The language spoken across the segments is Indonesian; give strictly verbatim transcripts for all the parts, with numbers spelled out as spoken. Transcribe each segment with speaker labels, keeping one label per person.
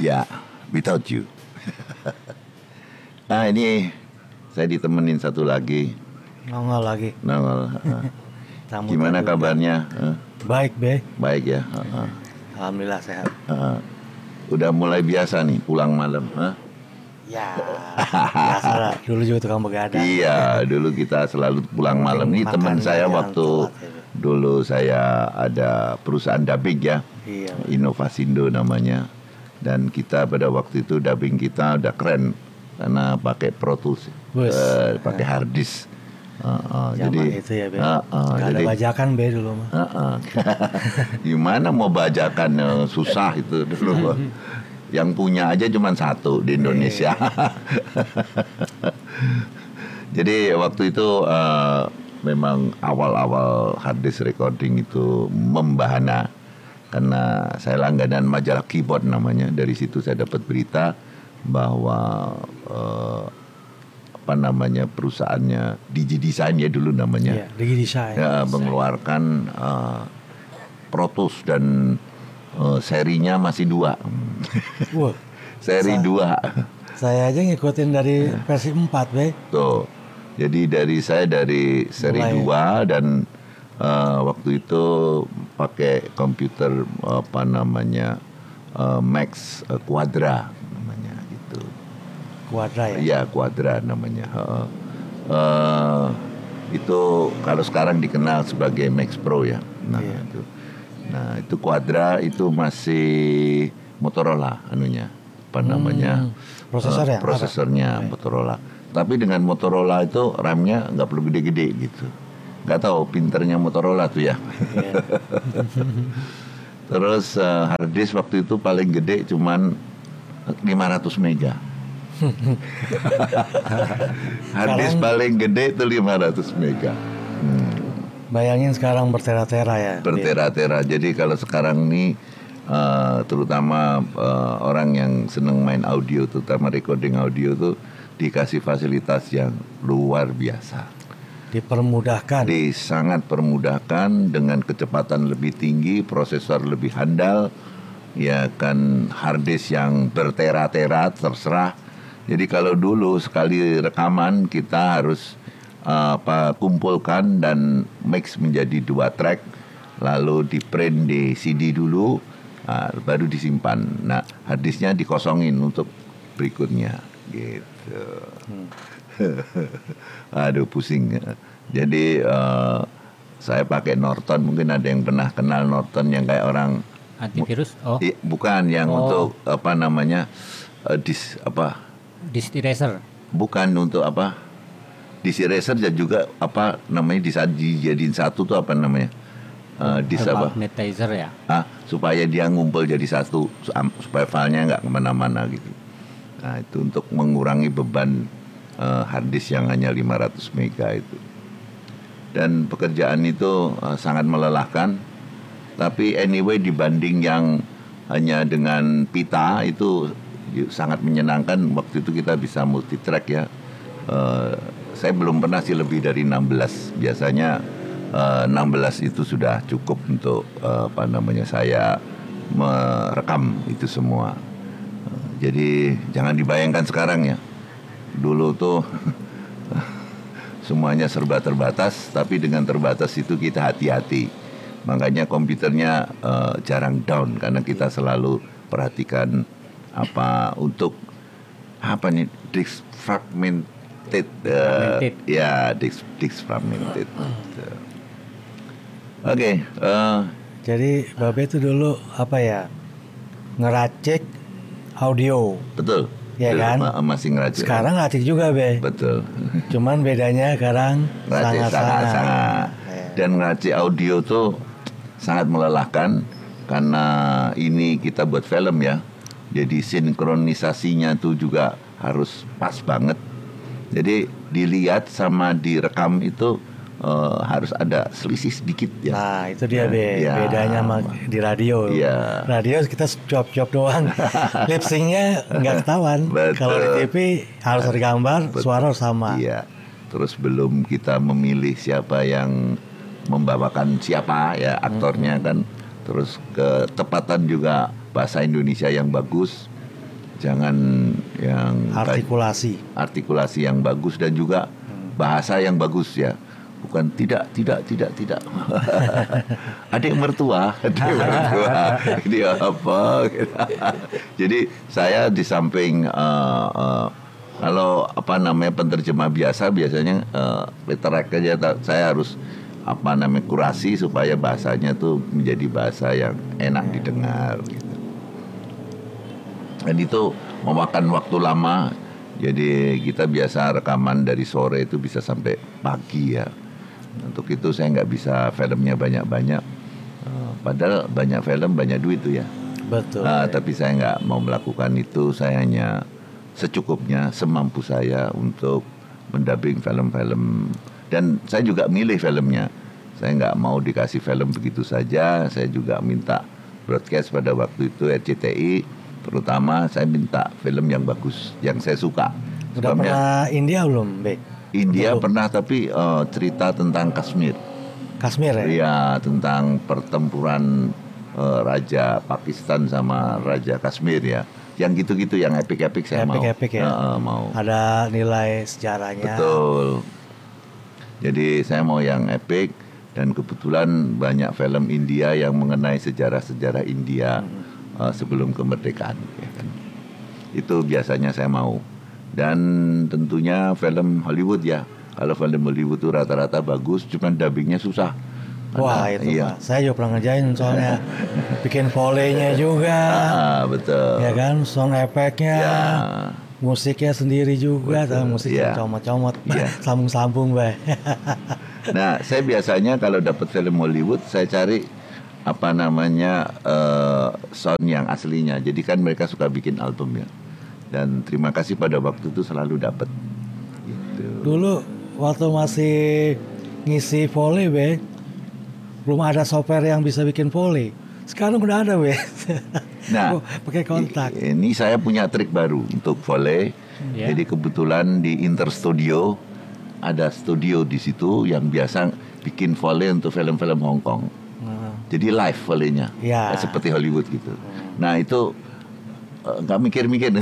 Speaker 1: Ya, Without You. Nah ini saya ditemenin satu lagi.
Speaker 2: Nongol lagi.
Speaker 1: Nongol.
Speaker 2: Tamu
Speaker 1: Gimana
Speaker 2: tadi.
Speaker 1: kabarnya? Huh?
Speaker 2: Baik, Be.
Speaker 1: Baik ya. Uh-uh.
Speaker 2: Alhamdulillah sehat.
Speaker 1: Uh, udah mulai biasa nih pulang malam. Huh?
Speaker 2: Ya, biasa lah. Dulu juga tukang begadang.
Speaker 1: Iya, dulu kita selalu pulang malam. Ini teman saya waktu telat, ya. Dulu saya ada perusahaan dubbing ya.
Speaker 2: Iya.
Speaker 1: Innovasindo namanya. Dan kita pada waktu itu dubbing kita udah keren karena pakai Pro Tools, uh, pakai hard disk. Uh, uh, jadi
Speaker 2: itu ya, Be.
Speaker 1: Uh, uh,
Speaker 2: Gak
Speaker 1: jadi,
Speaker 2: ada bajakan, Be, dulu mah.
Speaker 1: Uh, uh. Gimana mau bajakan, uh, susah itu dulu. Yang punya aja cuma satu di Indonesia. Jadi waktu itu uh, memang awal-awal hard disk recording itu membahana. Karena saya langganan majalah Keyboard namanya. Dari situ saya dapat berita bahwa uh, apa namanya perusahaannya DigiDesign ya dulu namanya.
Speaker 2: Iya, DigiDesign.
Speaker 1: Ya, mengeluarkan uh, Pro Tools dan uh, serinya masih dua.
Speaker 2: Wah,
Speaker 1: seri
Speaker 2: sa-
Speaker 1: dua.
Speaker 2: Saya aja ngikutin dari versi empat, Be.
Speaker 1: Tuh. Jadi dari saya dari seri
Speaker 2: Mulai.
Speaker 1: dua dan Uh, waktu itu pakai komputer apa namanya uh, Max uh, Quadra namanya gitu.
Speaker 2: Quadra ya?
Speaker 1: Iya Quadra namanya. Uh, uh, itu kalau sekarang dikenal sebagai Max Pro ya. Nah
Speaker 2: Iya.
Speaker 1: itu, nah itu Quadra itu masih Motorola anunya apa namanya
Speaker 2: Hmm, prosesornya?
Speaker 1: uh, prosesornya
Speaker 2: Apa?
Speaker 1: Motorola. Tapi dengan Motorola itu RAM-nya nggak perlu gede-gede gitu. Nggak tahu pinternya Motorola tuh ya.
Speaker 2: Yeah.
Speaker 1: Terus uh, hard disk waktu itu paling gede cuman lima ratus mega. Hard disk paling gede itu lima ratus mega. Hmm.
Speaker 2: Bayangin sekarang bertera-tera ya.
Speaker 1: Bertera-tera. Jadi kalau sekarang nih uh, terutama uh, orang yang seneng main audio, terutama recording audio tuh dikasih fasilitas yang luar biasa.
Speaker 2: Dipermudahkan.
Speaker 1: Di sangat permudahkan dengan kecepatan lebih tinggi, prosesor lebih handal, ya kan hard disk yang bertera-tera terserah. Jadi kalau dulu sekali rekaman kita harus uh, apa kumpulkan dan mix menjadi dua track, lalu di print di C D dulu, uh, baru disimpan. Nah hard disknya dikosongin untuk berikutnya, gitu. Hmm. Aduh pusing. Jadi uh, saya pakai Norton, mungkin ada yang pernah kenal Norton yang kayak orang
Speaker 3: antivirus. Oh,
Speaker 1: i, bukan yang
Speaker 3: oh.
Speaker 1: untuk apa namanya uh, dis apa?
Speaker 3: Disk eraser.
Speaker 1: Bukan untuk apa? Disk eraser dan juga apa namanya dijadiin satu tuh apa namanya? Uh, disk apa?
Speaker 3: Magnetizer ya.
Speaker 1: Ah, supaya dia ngumpul jadi satu, supaya filenya nggak kemana-mana gitu. Nah itu untuk mengurangi beban uh, hard disk yang hanya lima ratus mega itu. Dan pekerjaan itu uh, sangat melelahkan. Tapi anyway dibanding yang hanya dengan pita itu sangat menyenangkan. Waktu itu kita bisa multi track ya. Uh, saya belum pernah sih lebih dari enam belas. Biasanya uh, enam belas itu sudah cukup untuk uh, apa namanya saya merekam itu semua. Uh, jadi jangan dibayangkan sekarang ya. Dulu tuh semuanya serba terbatas, tapi dengan terbatas itu kita hati-hati. Makanya komputernya uh, jarang down karena kita selalu perhatikan apa untuk apa nih disk fragmented, uh,
Speaker 3: Fragmented.
Speaker 1: ya disk disk fragmented. Oke, okay, uh,
Speaker 2: Jadi Babe itu dulu apa ya, ngeracik audio.
Speaker 1: betul.
Speaker 2: Ya
Speaker 1: Betul,
Speaker 2: kan?
Speaker 1: ma- masih ngeracik.
Speaker 2: Sekarang ngeracik juga, Be.
Speaker 1: Betul.
Speaker 2: Cuman bedanya sekarang
Speaker 1: Ngeracik
Speaker 2: sangat-sangat.
Speaker 1: sangat-sangat. Dan ngeracik audio tuh sangat melelahkan karena ini kita buat film ya. Jadi sinkronisasinya tuh juga harus pas banget. Jadi dilihat sama direkam itu uh, harus ada selisih sedikit ya.
Speaker 2: Nah itu dia, Be.
Speaker 1: Ya.
Speaker 2: Bedanya sama di radio.
Speaker 1: Iya.
Speaker 2: Radio kita cuap-cuap doang. Lip sync-nya nggak ketahuan.
Speaker 1: Betul.
Speaker 2: Kalau di T V harus ada gambar,
Speaker 1: Betul.
Speaker 2: suara harus sama.
Speaker 1: Iya. Terus belum kita memilih siapa yang membawakan siapa ya aktornya kan. Terus ketepatan juga bahasa Indonesia yang bagus. jangan yang
Speaker 2: Artikulasi.
Speaker 1: artikulasi yang bagus dan juga bahasa yang bagus ya. Bukan tidak, tidak, tidak, tidak. Adik mertua, adik mertua. Dia apa? Jadi saya di samping uh, uh, kalau apa namanya penerjemah biasa biasanya uh, literak aja, saya harus apa namanya kurasi supaya bahasanya tuh menjadi bahasa yang enak didengar. Gitu. Dan itu memakan waktu lama. Jadi kita biasa rekaman dari sore itu bisa sampai pagi ya. Untuk itu saya nggak bisa filmnya banyak-banyak. Uh, padahal banyak film banyak duit tuh ya.
Speaker 2: Betul.
Speaker 1: Uh, tapi saya nggak mau melakukan itu. Saya hanya secukupnya, semampu saya untuk mendubbing film-film. Dan saya juga milih filmnya. Saya nggak mau dikasih film begitu saja. Saya juga minta broadcast pada waktu itu R C T I. Terutama saya minta film yang bagus, yang saya suka.
Speaker 2: Udah
Speaker 1: Sebabnya,
Speaker 2: pernah India belum, Be?
Speaker 1: India
Speaker 2: Belum.
Speaker 1: pernah, tapi uh, cerita tentang Kashmir.
Speaker 2: Kashmir ya?
Speaker 1: Iya, tentang pertempuran uh, Raja Pakistan sama Raja Kashmir ya. Yang gitu-gitu, yang epic-epic saya mau.
Speaker 2: Epic-epic ya?
Speaker 1: Uh, uh, mau.
Speaker 2: Ada nilai sejarahnya.
Speaker 1: Betul. Jadi saya mau yang epic. Dan kebetulan banyak film India yang mengenai sejarah-sejarah India hmm. uh, sebelum kemerdekaan. Ya kan? Itu biasanya saya mau. Dan tentunya film Hollywood ya. Kalau film Hollywood itu rata-rata bagus, cuman dubbingnya susah.
Speaker 2: Wah
Speaker 1: Karena,
Speaker 2: itu
Speaker 1: iya.
Speaker 2: Pak, saya juga pernah ngerjain soalnya. Bikin foley-nya juga.
Speaker 1: Ah, betul.
Speaker 2: Ya kan, sound effect-nya.
Speaker 1: Ya.
Speaker 2: Musiknya sendiri juga.
Speaker 1: Betul.
Speaker 2: Musik
Speaker 1: Ya.
Speaker 2: comot-comot.
Speaker 1: Ya.
Speaker 2: Sambung-sambung, Bay.
Speaker 1: Nah, saya biasanya kalau dapat film Hollywood, saya cari apa namanya uh, sound yang aslinya. Jadi kan mereka suka bikin album ya. Dan terima kasih pada waktu itu selalu dapat. Gitu.
Speaker 2: Dulu waktu masih ngisi foley, Be, belum ada software yang bisa bikin foley. Sekarang udah ada, Be.
Speaker 1: Nah,
Speaker 2: pakai kontak.
Speaker 1: Ini saya punya trik baru untuk foley.
Speaker 3: Yeah.
Speaker 1: Jadi kebetulan di Inter Studio ada studio di situ yang biasa bikin foley untuk film-film Hong Kong.
Speaker 2: Nah.
Speaker 1: Jadi live foley-nya,
Speaker 2: Ya.
Speaker 1: seperti Hollywood gitu. Nah itu nggak uh, mikir-mikir.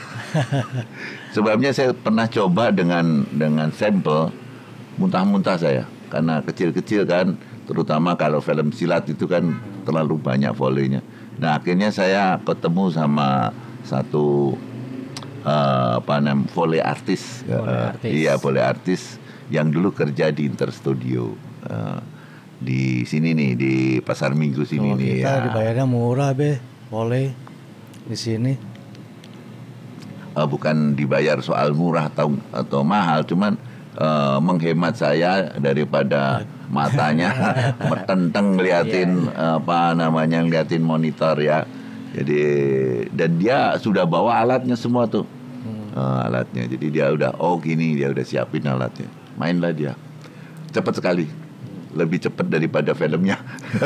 Speaker 1: Sebabnya saya pernah coba dengan dengan sampel, muntah-muntah saya, karena kecil-kecil kan, terutama kalau film silat itu kan terlalu banyak foley-nya. Nah akhirnya saya ketemu sama satu uh, apa namanya foley artis,
Speaker 3: Foley
Speaker 1: uh,
Speaker 3: artis.
Speaker 1: iya foley artis yang dulu kerja di Inter Studio. Uh, di sini nih di Pasar Minggu sini
Speaker 2: Kalau
Speaker 1: nih
Speaker 2: kita
Speaker 1: ya.
Speaker 2: dibayarnya murah, Be, foley di sini.
Speaker 1: Uh, bukan dibayar soal murah atau atau mahal, cuman uh, menghemat saya daripada matanya metenteng ngeliatin yeah. apa namanya ngeliatin monitor ya. Jadi dan dia sudah bawa alatnya semua tuh hmm. uh, alatnya. Jadi dia udah oh gini dia udah siapin alatnya. Mainlah dia cepat sekali, lebih cepat daripada filmnya.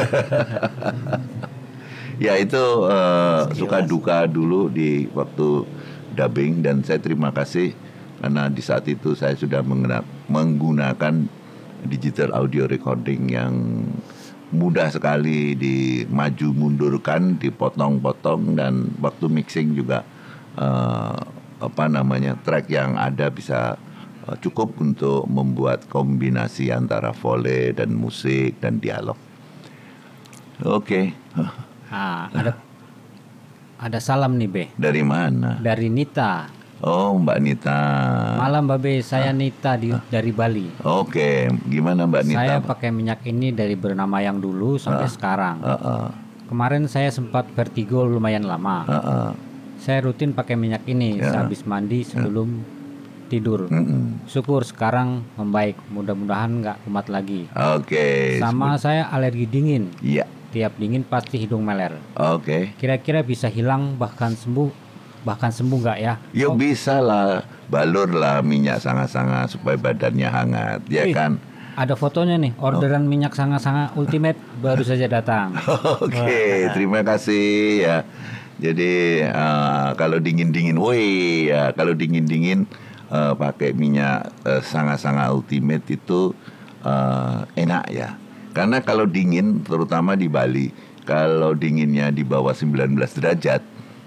Speaker 1: Ya itu uh, suka duka dulu di waktu dubbing, dan saya terima kasih karena di saat itu saya sudah menggunakan digital audio recording yang mudah sekali dimaju mundurkan, dipotong-potong, dan waktu mixing juga uh, apa namanya track yang ada bisa uh, cukup untuk membuat kombinasi antara foley dan musik dan dialog. Oke. Okay.
Speaker 3: Ah, ada ada salam nih, Be.
Speaker 1: Dari mana?
Speaker 3: Dari Nita.
Speaker 1: Oh, Mbak Nita.
Speaker 3: Malam, Babe. Saya Nita di, dari Bali.
Speaker 1: Oke, gimana Mbak Nita?
Speaker 3: Saya pakai minyak ini dari bernama yang dulu sampai
Speaker 1: Ah.
Speaker 3: sekarang.
Speaker 1: Uh, uh,
Speaker 3: Kemarin saya sempat vertigo lumayan lama.
Speaker 1: uh, uh.
Speaker 3: Saya rutin pakai minyak ini
Speaker 1: Ya.
Speaker 3: sehabis mandi sebelum tidur.
Speaker 1: Mm-mm.
Speaker 3: Syukur sekarang membaik. Mudah-mudahan nggak kumat lagi.
Speaker 1: Oke.
Speaker 3: Sama saya alergi dingin.
Speaker 1: Iya.
Speaker 3: Tiap dingin pasti hidung meler.
Speaker 1: Oke.
Speaker 3: Kira-kira bisa hilang bahkan sembuh, bahkan sembuh nggak ya?
Speaker 1: Ya
Speaker 3: Oh,
Speaker 1: bisa lah, balur lah minyak sanga-sanga supaya badannya hangat, ya
Speaker 3: Wih.
Speaker 1: kan?
Speaker 3: Ada fotonya nih, orderan minyak sanga-sanga ultimate baru saja datang.
Speaker 1: Oke, terima kasih ya. Jadi uh, kalau dingin-dingin, woi ya, kalau dingin-dingin uh, pakai minyak uh, sanga-sanga ultimate itu uh, enak ya. Karena kalau dingin, terutama di Bali, kalau dinginnya di bawah sembilan belas derajat,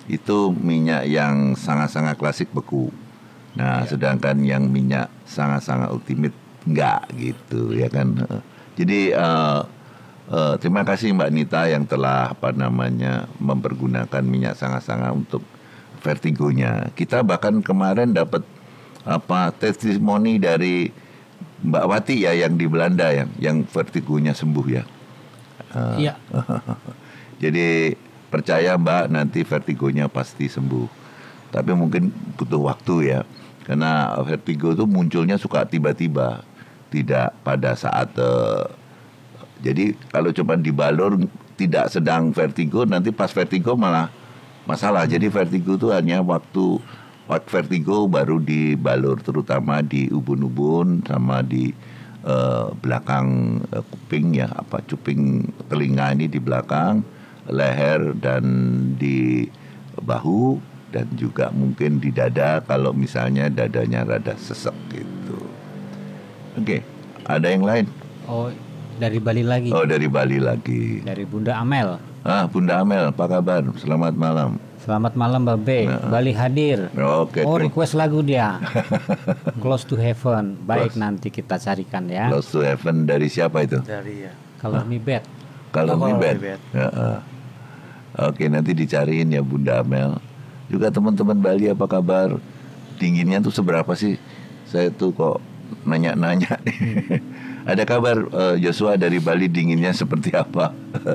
Speaker 1: itu minyak yang sangat-sangat klasik beku. Nah, sedangkan yang minyak sangat-sangat ultimate enggak gitu ya kan. Jadi uh, uh, terima kasih Mbak Nita yang telah apa namanya mempergunakan minyak sangat-sangat untuk vertigonya. Kita bahkan kemarin dapat apa testimoni dari Mbak Wati ya yang di Belanda yang yang vertigonya sembuh ya. Uh,
Speaker 3: Iya.
Speaker 1: Jadi percaya Mbak nanti vertigonya pasti sembuh. Tapi mungkin butuh waktu ya. Karena vertigo itu munculnya suka tiba-tiba, tidak pada saat uh, jadi kalau cuma dibalur tidak sedang vertigo, nanti pas vertigo malah masalah. Jadi vertigo itu hanya waktu waktu vertigo baru dibalur, terutama di ubun-ubun sama di uh, belakang uh, kuping ya, apa cuping telinga ini di belakang, leher dan di bahu, dan juga mungkin di dada kalau misalnya dadanya rada sesek gitu. Oke, ada yang lain?
Speaker 3: Oh, dari Bali lagi.
Speaker 1: Oh, dari Bali lagi.
Speaker 3: Dari Bunda Amel.
Speaker 1: Ah, Bunda Amel, apa kabar? Selamat malam.
Speaker 3: Selamat malam Mbak B.
Speaker 1: Nah.
Speaker 3: Bali hadir.
Speaker 1: Oke.
Speaker 3: Oh,
Speaker 1: tuh.
Speaker 3: request lagu dia. Close to Heaven. Baik,
Speaker 1: Close.
Speaker 3: nanti kita carikan ya.
Speaker 1: Close to Heaven dari siapa itu?
Speaker 2: Dari ya.
Speaker 3: Kalau Mi Bet.
Speaker 1: Kalau
Speaker 2: Oh,
Speaker 1: Mi
Speaker 2: Kalau
Speaker 1: Bet.
Speaker 2: Mi Bet.
Speaker 1: Ya, ah. Oke, nanti dicariin ya Bunda Amel. Juga teman-teman Bali apa kabar? Dinginnya tuh seberapa sih? Saya tuh kok nanya-nanya. Ada kabar uh, Joshua dari Bali dinginnya seperti apa?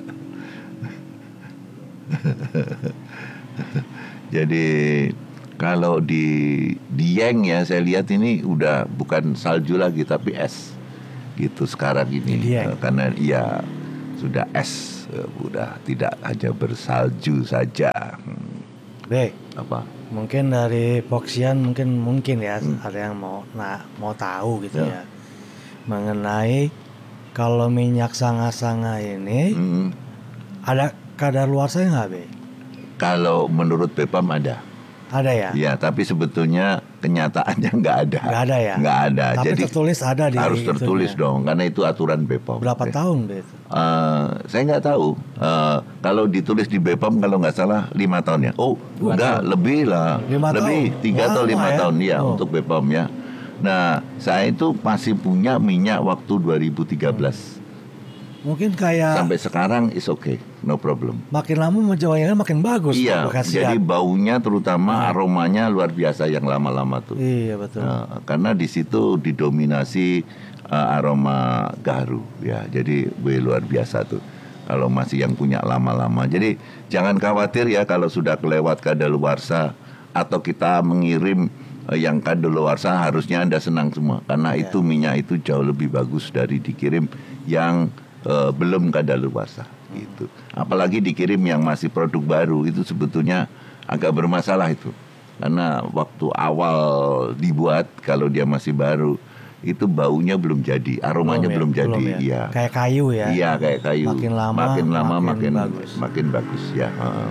Speaker 1: Jadi kalau di Dieng ya saya lihat ini udah bukan salju lagi tapi es gitu sekarang
Speaker 2: Di
Speaker 1: ini.
Speaker 2: Dieng.
Speaker 1: Uh, karena iya sudah es, uh, udah tidak hanya bersalju saja. Hmm,
Speaker 2: B,
Speaker 1: apa?
Speaker 2: mungkin dari Foxian mungkin mungkin ya
Speaker 1: Hmm.
Speaker 2: ada yang mau nah mau tahu gitu
Speaker 1: Ya.
Speaker 2: ya mengenai kalau minyak sanga-sanga ini
Speaker 1: Hmm,
Speaker 2: ada kadar luarsanya nggak, B?
Speaker 1: kalau menurut B P A M ada.
Speaker 2: Ada ya?
Speaker 1: Ya, tapi sebetulnya kenyataannya nggak ada.
Speaker 2: Nggak ada ya?
Speaker 1: Nggak ada.
Speaker 2: Tapi
Speaker 1: Jadi
Speaker 2: tertulis ada di
Speaker 1: harus
Speaker 2: itunya.
Speaker 1: tertulis dong, karena itu aturan B P A M.
Speaker 2: Berapa
Speaker 1: Ya.
Speaker 2: tahun, B? itu?
Speaker 1: Eh, saya nggak tahu. Eh, kalau ditulis di B P A M kalau nggak salah lima tahun ya. Oh,
Speaker 3: Dua
Speaker 1: enggak, lebih lah.
Speaker 2: Lima
Speaker 1: lebih
Speaker 2: tahun?
Speaker 1: tiga atau
Speaker 2: Lama
Speaker 1: lima
Speaker 2: ya?
Speaker 1: tahun ya
Speaker 2: Oh.
Speaker 1: untuk B P A M ya. Nah, saya itu masih punya minyak waktu dua ribu tiga belas.
Speaker 2: Mungkin kayak
Speaker 1: Sampai sekarang is okay, no problem.
Speaker 2: makin lama menjualnya makin bagus.
Speaker 1: Iya,
Speaker 2: Pak
Speaker 1: jadi
Speaker 2: Kasihan.
Speaker 1: baunya terutama aromanya luar biasa yang lama-lama tuh.
Speaker 2: Iya betul.
Speaker 1: Nah, karena di situ didominasi uh, aroma gaharu ya. Jadi weh, luar biasa tuh. Kalau masih yang punya lama-lama. Jadi jangan khawatir ya kalau sudah kelewat kadaluarsa atau kita mengirim uh, yang kadaluarsa, harusnya Anda senang semua karena
Speaker 2: Iya.
Speaker 1: itu minyak itu jauh lebih bagus dari dikirim yang uh, belum kadaluarsa gitu. Apalagi dikirim yang masih produk baru, itu sebetulnya agak bermasalah itu. Karena waktu awal dibuat kalau dia masih baru itu baunya belum jadi, aromanya belum,
Speaker 2: ya,
Speaker 1: jadi,
Speaker 2: ya.
Speaker 1: iya.
Speaker 2: Kayak kayu ya.
Speaker 1: Iya kayak kayu.
Speaker 2: Makin lama,
Speaker 1: makin lama
Speaker 2: makin
Speaker 1: makin
Speaker 2: bagus.
Speaker 1: makin bagus ya. Heeh.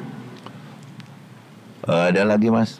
Speaker 1: Eh, ada lagi Mas?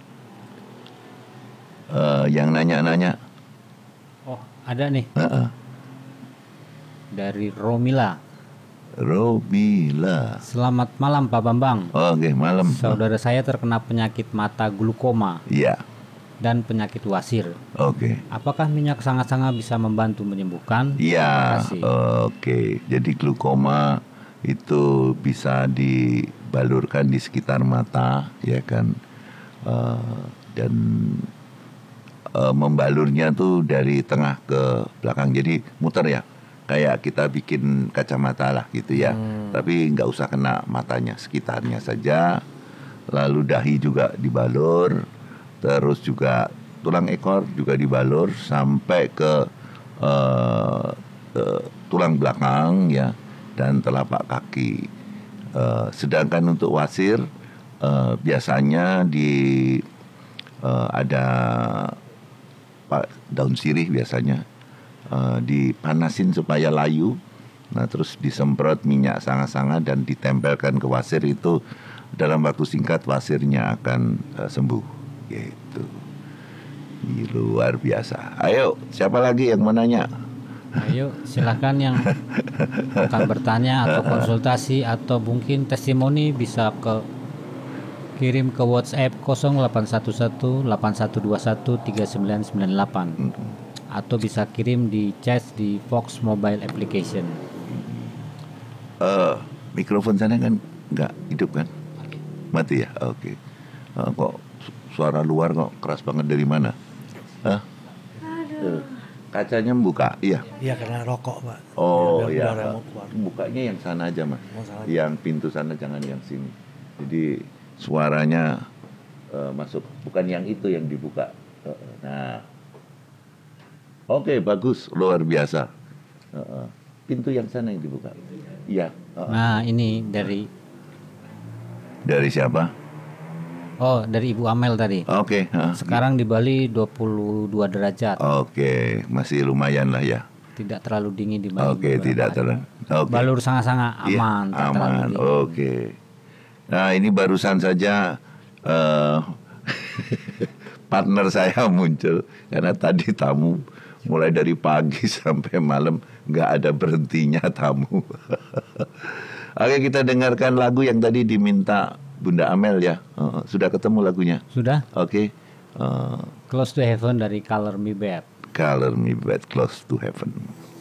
Speaker 1: Eh, yang nanya-nanya.
Speaker 3: Oh, ada nih
Speaker 1: Heeh.
Speaker 3: dari Romila.
Speaker 1: Robila.
Speaker 3: Selamat malam Pak Bambang.
Speaker 1: Oke, malam.
Speaker 3: Saudara saya terkena penyakit mata glukoma
Speaker 1: Iya.
Speaker 3: dan penyakit wasir.
Speaker 1: Oke.
Speaker 3: Apakah minyak sangat-sangat bisa membantu menyembuhkan?
Speaker 1: Iya,
Speaker 3: Terima kasih.
Speaker 1: oke. Jadi glukoma itu bisa dibalurkan di sekitar mata, ya kan? Eh, dan eh, membalurnya tuh dari tengah ke belakang, jadi muter ya. Kayak kita bikin kacamata lah gitu ya. Tapi nggak usah kena matanya, sekitarnya saja. Lalu dahi juga dibalur, terus juga tulang ekor juga dibalur sampai ke eh, eh, tulang belakang ya, dan telapak kaki. Eh, sedangkan untuk wasir eh, biasanya di eh, ada pak daun sirih biasanya eh, dipanasin supaya layu. Nah terus disemprot minyak sangat-sangat dan ditempelkan ke wasir, itu dalam waktu singkat wasirnya akan eh, sembuh gitu. Ih, luar biasa. Ayo, siapa lagi yang mau nanya?
Speaker 3: Ayo silakan yang akan bertanya atau konsultasi atau mungkin testimoni bisa ke Kirim ke WhatsApp nol delapan satu satu delapan satu dua satu tiga sembilan sembilan delapan.
Speaker 1: Mm-mm.
Speaker 3: Atau bisa kirim di chat di Fox Mobile Application.
Speaker 1: Eh, mikrofon sana kan nggak hidup kan? Mati ya? Oke. Eh, kok su- suara luar kok keras banget dari mana? Hah? Eh, kacanya buka, iya.
Speaker 2: Iya karena rokok pak.
Speaker 1: Oh
Speaker 2: Biar
Speaker 1: iya,
Speaker 2: udara mau keluar.
Speaker 1: bukanya yang sana aja mas,
Speaker 2: Oh, sana aja.
Speaker 1: yang pintu sana jangan yang sini. Jadi suaranya eh, masuk, bukan yang itu yang dibuka. Eh, eh, Nah, oke bagus, luar biasa. Eh, eh, Pintu yang sana yang dibuka. Iya. eh, eh.
Speaker 3: Nah, ini dari
Speaker 1: Dari siapa?
Speaker 3: oh, dari Ibu Amel tadi.
Speaker 1: Oke. eh.
Speaker 3: Sekarang di Bali dua puluh dua derajat.
Speaker 1: Oke, masih lumayan lah ya.
Speaker 3: Tidak terlalu dingin di Bali.
Speaker 1: Oke,
Speaker 3: beberapa
Speaker 1: tidak
Speaker 3: hari.
Speaker 1: terlalu. Oke.
Speaker 3: Balur sangat-sangat
Speaker 1: Iya,
Speaker 3: aman, tak terlalu
Speaker 1: aman.
Speaker 3: dingin.
Speaker 1: Oke. Nah, ini barusan saja eh, partner saya muncul karena tadi tamu mulai dari pagi sampai malam nggak ada berhentinya tamu. Oke, kita dengarkan lagu yang tadi diminta Bunda Amel ya. Eh, sudah ketemu lagunya?
Speaker 3: Sudah?
Speaker 1: Oke. Eh,
Speaker 3: Close to Heaven dari Color Me Bad.
Speaker 1: Color Me Bad, Close to Heaven.